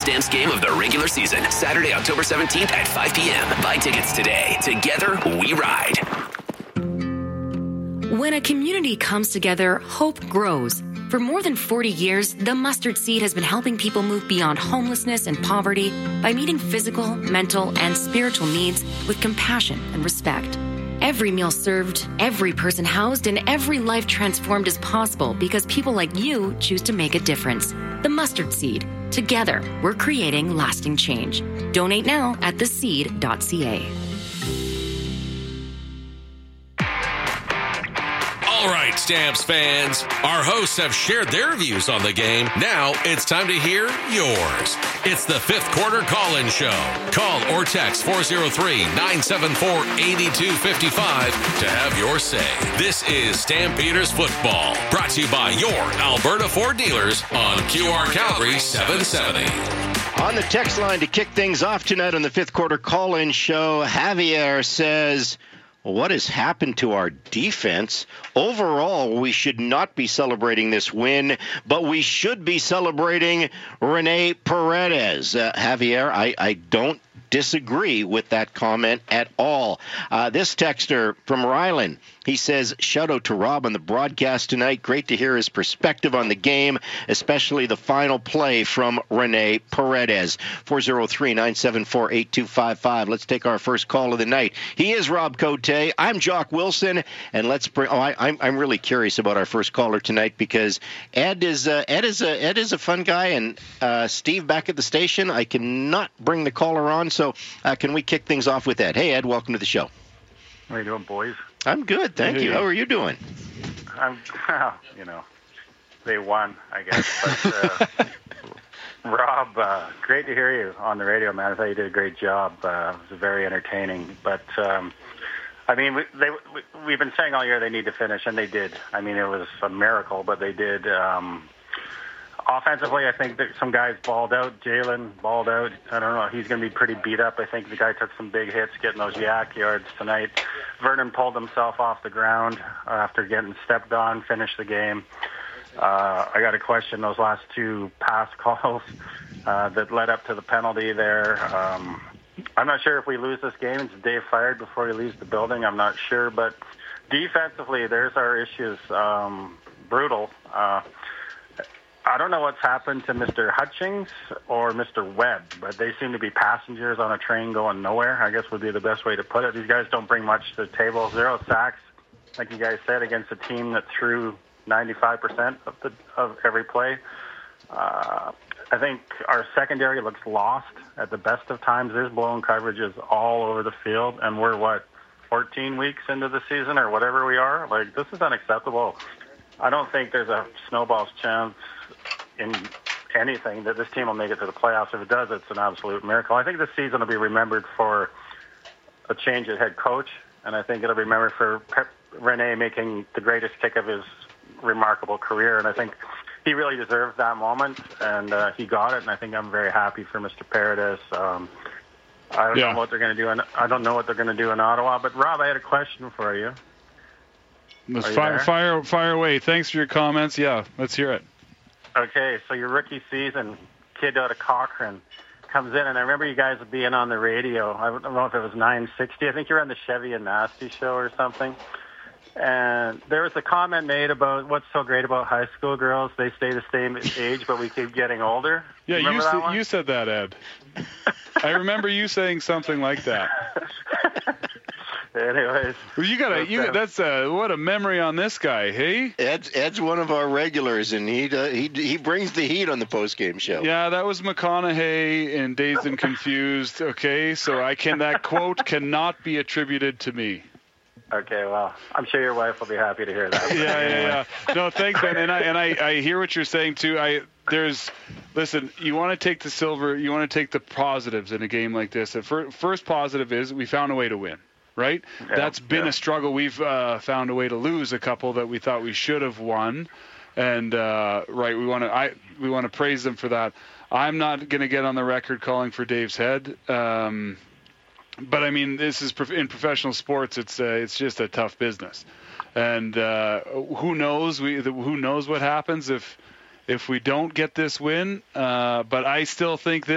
Stamps game of the regular season, Saturday, October 17th at 5 p.m. Buy tickets today. Together, we ride. When a community comes together, hope grows. For more than 40 years, the Mustard Seed has been helping people move beyond homelessness and poverty by meeting physical, mental, and spiritual needs with compassion and respect. Every meal served, every person housed, and every life transformed is possible because people like you choose to make a difference. The Mustard Seed. Together, we're creating lasting change. Donate now at theseed.ca. All right, Stamps fans. Our hosts have shared their views on the game. Now it's time to hear yours. It's the Fifth Quarter Call-In Show. Call or text 403-974-8255 to have your say. This is Stampeders Football, brought to you by your Alberta Ford dealers on QR Calgary 770. On the text line to kick things off tonight on the Fifth Quarter Call-In Show, Javier says, what has happened to our defense? Overall, we should not be celebrating this win, but we should be celebrating Rene Paredes. Javier, I don't disagree with that comment at all. This texter from Ryland, he says, shout out to Rob on the broadcast tonight. Great to hear his perspective on the game, especially the final play from Rene Paredes. 403-974-8255. Let's take our first call of the night. He is Rob Cote. I'm Jock Wilson, and let's bring. I'm really curious about our first caller tonight because Ed is a fun guy, and Steve back at the station. I cannot bring the caller on, so can we kick things off with Ed? Hey, Ed, welcome to the show. How are you doing, boys? I'm good, thank you. How are you doing? I'm, they won, I guess. But Rob, great to hear you on the radio, man. I thought you did a great job. It was very entertaining. But we've been saying all year they need to finish, and they did. I mean, it was a miracle, but they did. Offensively, I think that some guys balled out. Jalen balled out. I don't know. He's going to be pretty beat up. I think the guy took some big hits getting those yak yards tonight. Vernon pulled himself off the ground after getting stepped on, finished the game. I got to question those last two pass calls that led up to the penalty there. I'm not sure if we lose this game. It's Dave fired before he leaves the building. I'm not sure. But defensively, there's our issues. Brutal. I don't know what's happened to Mr. Hutchings or Mr. Webb, but they seem to be passengers on a train going nowhere, I guess would be the best way to put it. These guys don't bring much to the table. 0 sacks, like you guys said, against a team that threw 95% of every play. I think our secondary looks lost at the best of times. There's blown coverages all over the field, and we're, 14 weeks into the season or whatever we are? This is unacceptable. I don't think there's a snowball's chance in anything that this team will make it to the playoffs. If it does, it's an absolute miracle. I think this season will be remembered for a change at head coach, and I think it'll be remembered for Rene making the greatest kick of his remarkable career, and I think he really deserved that moment, and he got it, and I think I'm very happy for Mr. Paredes. I don't know what they're going to do. I don't know what they're going to do in Ottawa, but Rob, I had a question for you. Fire away. Thanks for your comments. Yeah, let's hear it. Okay, so your rookie season, kid out of Cochrane comes in, and I remember you guys being on the radio. I don't know if it was 960. I think you were on the Chevy and Nasty show or something. And there was a comment made about what's so great about high school girls. They stay the same age, but we keep getting older. Yeah, you said that, Ed. I remember you saying something like that. Anyways, well, that's what a memory on this guy, hey? Ed's one of our regulars, and he brings the heat on the post-game show. Yeah, that was McConaughey in Dazed and Confused. Okay, so that quote cannot be attributed to me. Okay, well, I'm sure your wife will be happy to hear that. Yeah. No, thanks, Ben. And I hear what you're saying too. Listen, you want to take the silver, you want to take the positives in a game like this. The first positive is we found a way to win. Right? Yeah, that's been a struggle. We've found a way to lose a couple that we thought we should have won, and we want to praise them for that. I'm not going to get on the record calling for Dave's head, but I mean, this is in professional sports. It's just a tough business, and who knows? Who knows what happens if we don't get this win? But I still think